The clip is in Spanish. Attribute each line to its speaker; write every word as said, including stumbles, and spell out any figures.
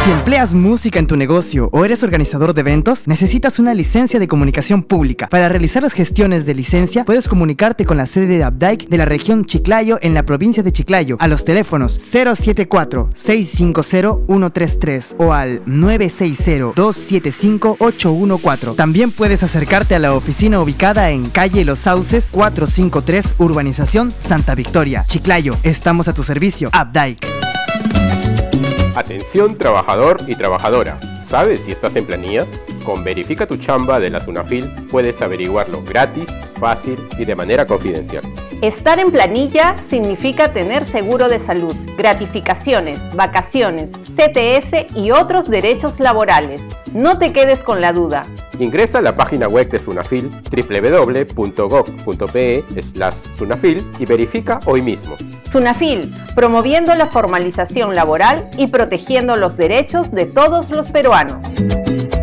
Speaker 1: Si empleas música en tu negocio o eres organizador de eventos, necesitas una licencia de comunicación pública. Para realizar las gestiones de licencia, puedes comunicarte con la sede de Abdike de la región Chiclayo en la provincia de Chiclayo a los teléfonos cero siete cuatro, seis cinco cero, uno tres tres o al nueve seis cero, dos siete cinco, ocho uno cuatro. También puedes acercarte a la oficina ubicada en calle Los Sauces cuatrocientos cincuenta y tres, Urbanización Santa Victoria, Chiclayo. Estamos a tu servicio, Abdike.
Speaker 2: Atención trabajador y trabajadora. ¿Sabes si estás en planilla? Con Verifica tu Chamba de la SUNAFIL puedes averiguarlo gratis, fácil y de manera confidencial.
Speaker 3: Estar en planilla significa tener seguro de salud, gratificaciones, vacaciones, C T S y otros derechos laborales. No te quedes con la duda.
Speaker 2: Ingresa a la página web de SUNAFIL doble u doble u doble u punto gob punto pe slash SUNAFIL y verifica hoy mismo.
Speaker 3: SUNAFIL, promoviendo la formalización laboral y protegiendo los derechos de todos los peruanos.